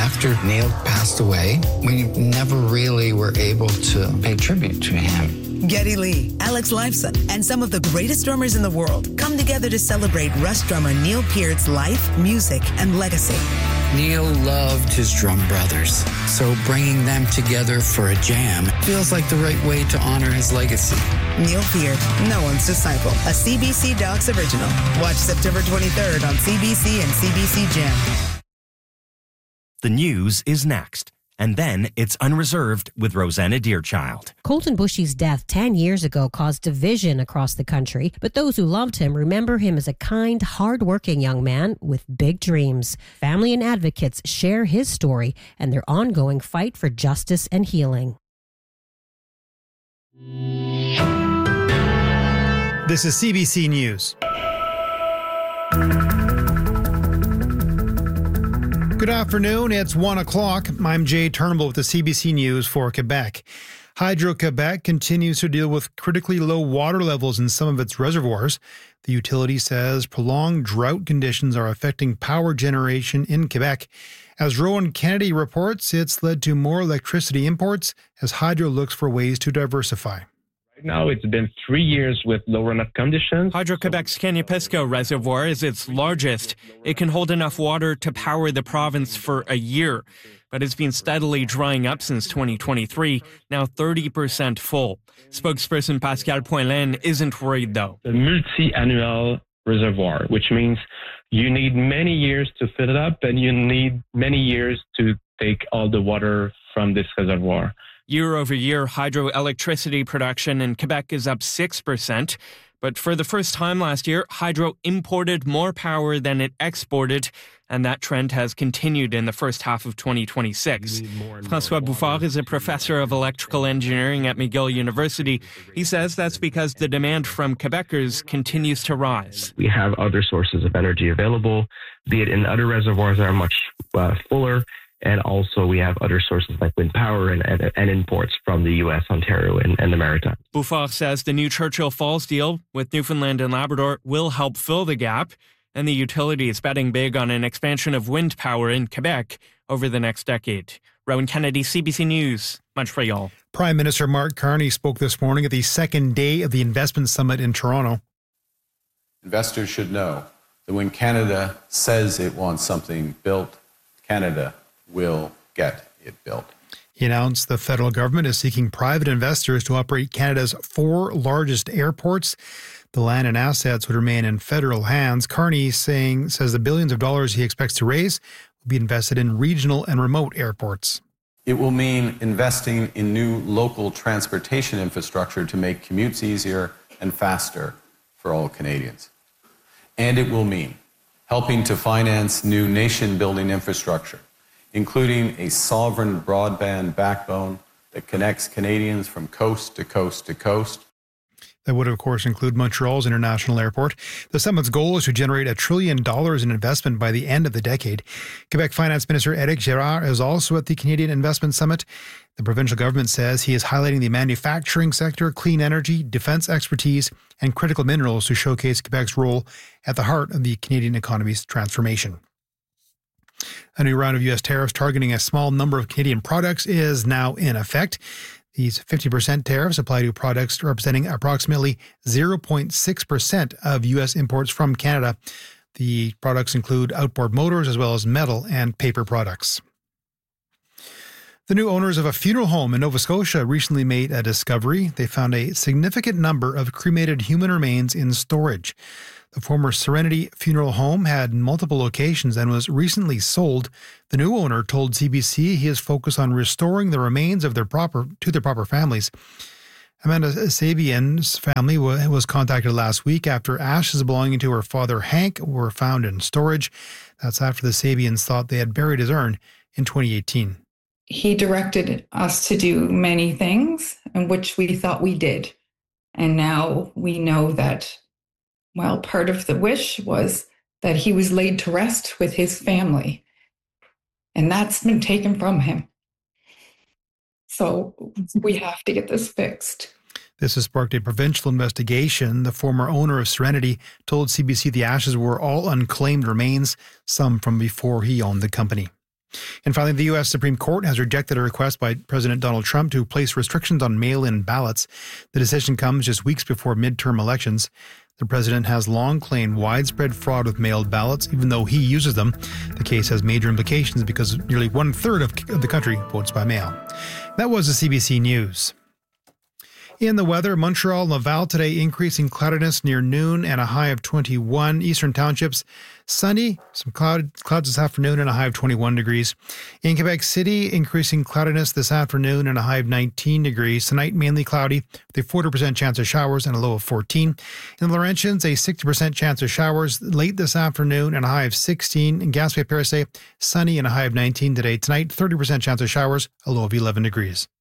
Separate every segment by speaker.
Speaker 1: After Neil passed away, we never really were able to pay tribute to him.
Speaker 2: Geddy Lee, Alex Lifeson, and some of the greatest drummers in the world come together to celebrate Rush drummer Neil Peart's life, music, and legacy.
Speaker 1: Neil loved his drum brothers, so bringing them together for a jam feels like the right way to honor his legacy.
Speaker 2: Neil Peart, no one's disciple, a CBC Docs original. Watch September 23rd on CBC and CBC Gem.
Speaker 3: The news is next. And then it's Unreserved with Rosanna Deerchild.
Speaker 4: Colton Bushy's death 10 years ago caused division across the country, but those who loved him remember him as a kind, hard-working young man with big dreams. Family and advocates share his story and their ongoing fight for justice and healing.
Speaker 5: This is CBC News. Good afternoon. It's 1 o'clock. I'm Jay Turnbull with the CBC News for Quebec. Hydro-Quebec continues to deal with critically low water levels in some of its reservoirs. The utility says prolonged drought conditions are affecting power generation in Quebec. As Rowan Kennedy reports, it's led to more electricity imports as Hydro looks for ways to diversify.
Speaker 6: Now it's been 3 years with low runoff conditions.
Speaker 7: Hydro-Quebec's Kanipisco Reservoir is its largest. It can hold enough water to power the province for a year, but it's been steadily drying up since 2023, now 30% full. Spokesperson Pascal Poilin isn't worried, though.
Speaker 6: A multi-annual reservoir, which means you need many years to fill it up and you need many years to take all the water from this reservoir.
Speaker 7: Year over year, hydroelectricity production in Quebec is up 6%. But for the first time last year, hydro imported more power than it exported, and that trend has continued in the first half of 2026. François Bouffard is a professor of electrical engineering at McGill University. He says that's because the demand from Quebecers continues to rise.
Speaker 8: We have other sources of energy available, be it in other reservoirs that are much fuller. And also we have other sources like wind power and imports from the U.S., Ontario, and the Maritimes.
Speaker 7: Bouffard says the new Churchill Falls deal with Newfoundland and Labrador will help fill the gap, and the utility is betting big on an expansion of wind power in Quebec over the next decade. Rowan Kennedy, CBC News, Montreal.
Speaker 5: Prime Minister Mark Carney spoke this morning at the second day of the Investment Summit in Toronto.
Speaker 9: Investors should know that when Canada says it wants something built, Canada will get it built.
Speaker 5: He announced the federal government is seeking private investors to operate Canada's 4 largest airports. The land and assets would remain in federal hands. Carney says the billions of dollars he expects to raise will be invested in regional and remote airports.
Speaker 9: It will mean investing in new local transportation infrastructure to make commutes easier and faster for all Canadians. And it will mean helping to finance new nation-building infrastructure, including a sovereign broadband backbone that connects Canadians from coast to coast to coast.
Speaker 5: That would, of course, include Montreal's International Airport. The summit's goal is to generate $1 trillion in investment by the end of the decade. Quebec Finance Minister Éric Girard is also at the Canadian Investment Summit. The provincial government says he is highlighting the manufacturing sector, clean energy, defence expertise, and critical minerals to showcase Quebec's role at the heart of the Canadian economy's transformation. A new round of U.S. tariffs targeting a small number of Canadian products is now in effect. These 50% tariffs apply to products representing approximately 0.6% of U.S. imports from Canada. The products include outboard motors as well as metal and paper products. The new owners of a funeral home in Nova Scotia recently made a discovery. They found a significant number of cremated human remains in storage. The former Serenity Funeral Home had multiple locations and was recently sold. The new owner told CBC he is focused on restoring the remains of their proper families. Amanda Sabian's family was contacted last week after ashes belonging to her father Hank were found in storage. That's after the Sabians thought they had buried his urn in 2018.
Speaker 10: He directed us to do many things, and which we thought we did. And now we know that, well, part of the wish was that he was laid to rest with his family. And that's been taken from him. So we have to get this fixed.
Speaker 5: This has sparked a provincial investigation. The former owner of Serenity told CBC the ashes were all unclaimed remains, some from before he owned the company. And finally, the U.S. Supreme Court has rejected a request by President Donald Trump to place restrictions on mail-in ballots. The decision comes just weeks before midterm elections. The president has long claimed widespread fraud with mailed ballots, even though he uses them. The case has major implications because nearly 1/3 of the country votes by mail. That was the CBC News. In the weather, Montreal, Laval today increasing cloudiness near noon and a high of 21. Eastern townships, sunny, some clouds this afternoon and a high of 21 degrees. In Quebec City, increasing cloudiness this afternoon and a high of 19 degrees. Tonight, mainly cloudy with a 40% chance of showers and a low of 14. In the Laurentians, a 60% chance of showers late this afternoon and a high of 16. In Gaspé-Périssé, sunny and a high of 19 today. Tonight, 30% chance of showers, a low of 11 degrees.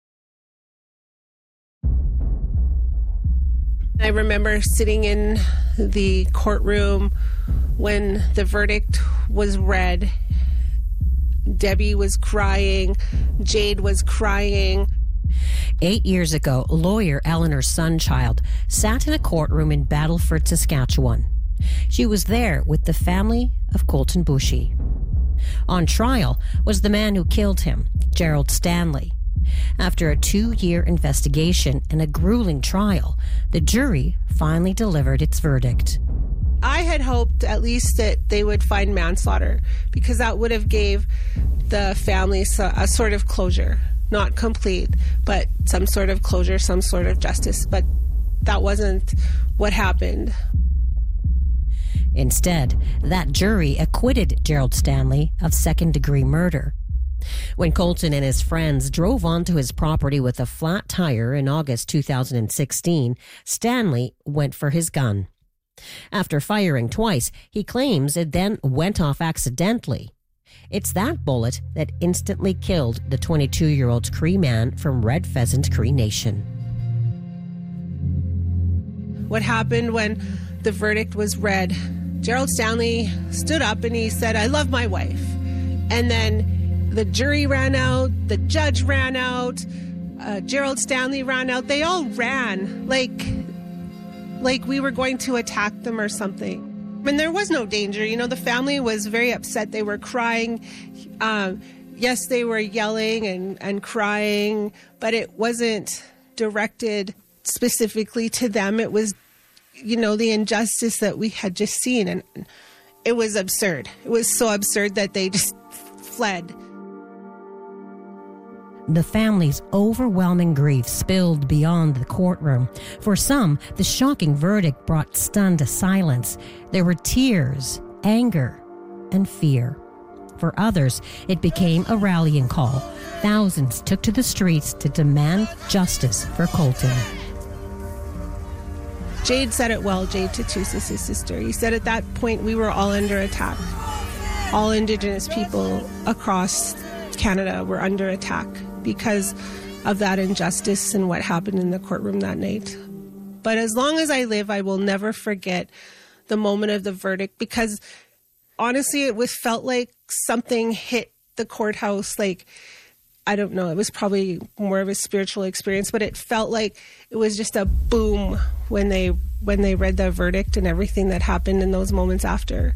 Speaker 11: I remember sitting in the courtroom when the verdict was read. Debbie was crying. Jade was crying.
Speaker 4: 8 years ago, lawyer Eleanor Sunchild sat in a courtroom in Battleford, Saskatchewan. She was there with the family of Colton Bushey. On trial was the man who killed him, Gerald Stanley. After a 2-year investigation and a grueling trial, the jury finally delivered its verdict.
Speaker 11: I had hoped at least that they would find manslaughter because that would have gave the family a sort of closure. Not complete, but some sort of closure, some sort of justice. But that wasn't what happened.
Speaker 4: Instead, that jury acquitted Gerald Stanley of second-degree murder. When Colton and his friends drove onto his property with a flat tire in August 2016, Stanley went for his gun. After firing twice, he claims it then went off accidentally. It's that bullet that instantly killed the 22-year-old Cree man from Red Pheasant Cree Nation.
Speaker 11: What happened when the verdict was read, Gerald Stanley stood up and he said, "I love my wife." And then the jury ran out, the judge ran out, Gerald Stanley ran out. They all ran like we were going to attack them or something. And there was no danger. You know, the family was very upset. They were crying. Yes, they were yelling and crying, but it wasn't directed specifically to them. It was, you know, the injustice that we had just seen. And it was absurd. It was so absurd that they just fled.
Speaker 4: The family's overwhelming grief spilled beyond the courtroom. For some, the shocking verdict brought stunned silence. There were tears, anger, and fear. For others, it became a rallying call. Thousands took to the streets to demand justice for Colton.
Speaker 11: Jade said it well, Jade Tatusis, his sister. He said at that point we were all under attack. All Indigenous people across Canada were under attack because of that injustice and what happened in the courtroom that night. But as long as I live, I will never forget the moment of the verdict because honestly, it felt like something hit the courthouse. Like, I don't know, it was probably more of a spiritual experience, but it felt like it was just a boom when they read the verdict and everything that happened in those moments after.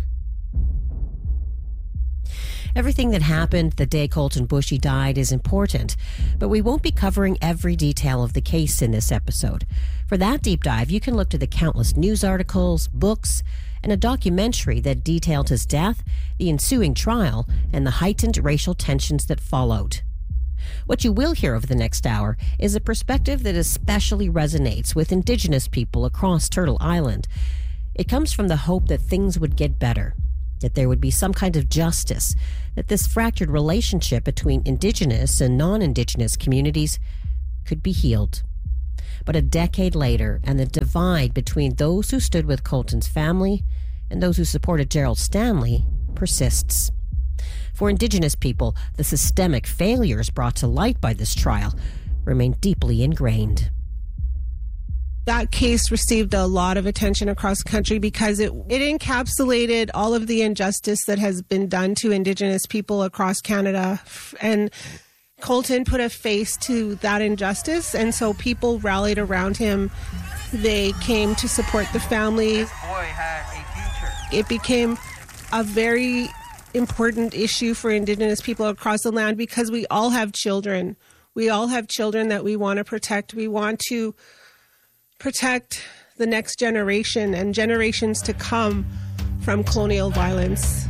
Speaker 4: Everything that happened the day Colton Bushey died is important, but we won't be covering every detail of the case in this episode. For that deep dive, you can look to the countless news articles, books, and a documentary that detailed his death, the ensuing trial, and the heightened racial tensions that followed. What you will hear over the next hour is a perspective that especially resonates with Indigenous people across Turtle Island. It comes from the hope that things would get better, that there would be some kind of justice, that this fractured relationship between Indigenous and non-Indigenous communities could be healed. But a decade later, and the divide between those who stood with Colton's family and those who supported Gerald Stanley persists. For Indigenous people, the systemic failures brought to light by this trial remain deeply ingrained.
Speaker 11: That case received a lot of attention across the country because it encapsulated all of the injustice that has been done to Indigenous people across Canada. And Colton put a face to that injustice, and so people rallied around him. They came to support the family.
Speaker 12: This boy had a future.
Speaker 11: It became a very important issue for Indigenous people across the land because we all have children. We all have children that we want to protect. We want to protect the next generation and generations to come from colonial violence.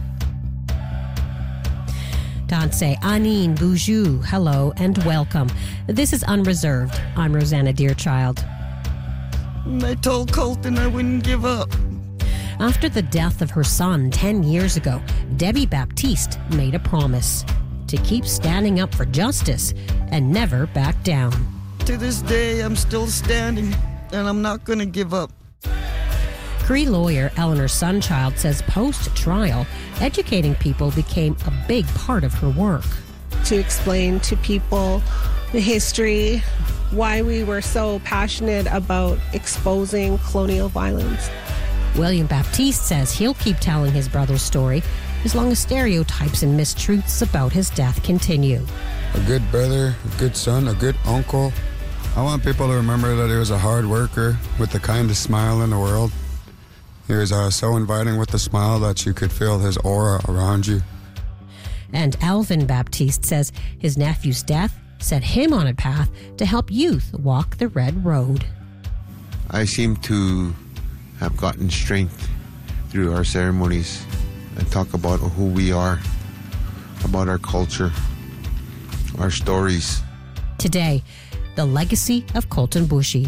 Speaker 4: Danse, Anin, Boujou, hello and welcome. This is Unreserved. I'm Rosanna Deerchild.
Speaker 12: I told Colton I wouldn't give up.
Speaker 4: After the death of her son 10 years ago, Debbie Baptiste made a promise to keep standing up for justice and never back down.
Speaker 12: To this day, I'm still standing, and I'm not going to give up.
Speaker 4: Cree lawyer Eleanor Sunchild says post-trial, educating people became a big part of her work.
Speaker 11: To explain to people the history, why we were so passionate about exposing colonial violence.
Speaker 4: William Baptiste says he'll keep telling his brother's story as long as stereotypes and mistruths about his death continue.
Speaker 13: A good brother, a good son, a good uncle. I want people to remember that he was a hard worker with the kindest smile in the world. He was so inviting with a smile that you could feel his aura around you.
Speaker 4: And Alvin Baptiste says his nephew's death set him on a path to help youth walk the red road.
Speaker 14: I seem to have gotten strength through our ceremonies and talk about who we are, about our culture, our stories.
Speaker 4: Today, the legacy of Colten Boushie.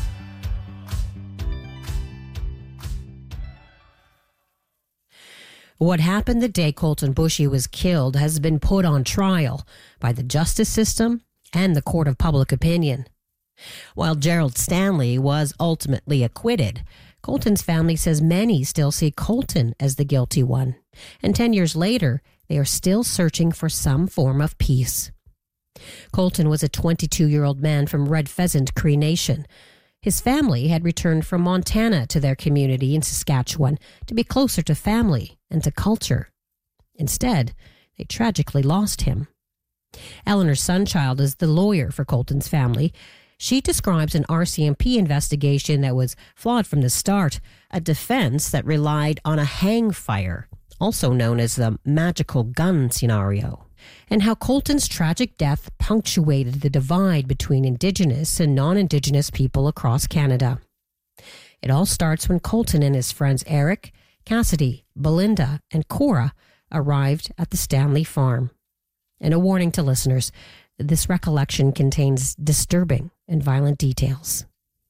Speaker 4: What happened the day Colten Boushie was killed has been put on trial by the justice system and the court of public opinion. While Gerald Stanley was ultimately acquitted, Colten's family says many still see Colten as the guilty one. And 10 years later, they are still searching for some form of peace. Colten was a 22-year-old man from Red Pheasant Cree Nation. His family had returned from Montana to their community in Saskatchewan to be closer to family and to culture. Instead, they tragically lost him. Eleanor Sunchild is the lawyer for Colten's family. She describes an RCMP investigation that was flawed from the start, a defense that relied on a hang fire, also known as the magical gun scenario, and how Colten's tragic death punctuated the divide between Indigenous and non-Indigenous people across Canada. It all starts when Colten and his friends Eric, Cassidy, Belinda, and Cora arrived at the Stanley farm. And a warning to listeners, this recollection contains disturbing and violent details.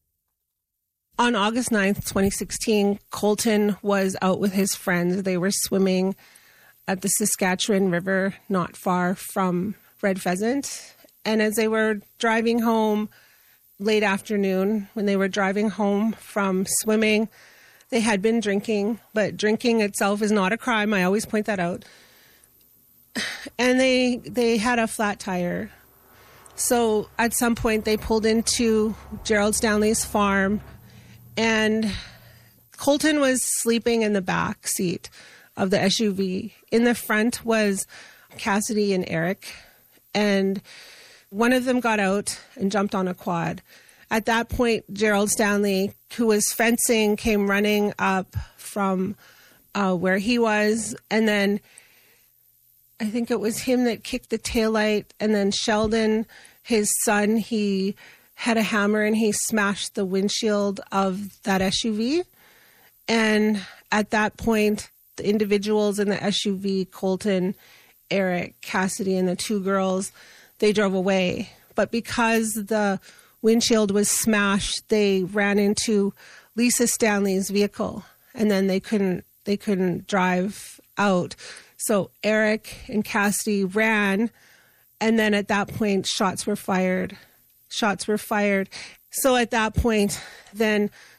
Speaker 11: On August 9th, 2016, Colten was out with his friends. They were swimming at the Saskatchewan River, not far from Red Pheasant. And as they were driving home late afternoon, when they were driving home from swimming, they had been drinking, but drinking itself is not a crime. I always point that out. And they had a flat tire. So at some point they pulled into Gerald Stanley's farm, and Colten was sleeping in the back seat of the SUV. In the front was Cassidy and Eric, and one of them got out and jumped on a quad. At that point, Gerald Stanley, who was fencing, came running up from where he was, and then I think it was him that kicked the taillight, and then Sheldon, his son, he had a hammer and he smashed the windshield of that SUV. And at that point, the individuals in the SUV, Colten, Eric, Cassidy, and the two girls, they drove away. But because the windshield was smashed, they ran into Lisa Stanley's vehicle, and then they couldn't drive out. So Eric and Cassidy ran, and then at that point, shots were fired. So at that point, then